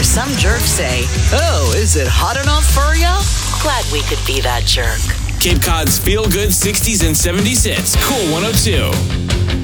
some jerks say, "Oh, is it hot enough for ya?" Glad we could be that jerk. Cape Cod's feel-good 60s and 70s hits. Cool 102.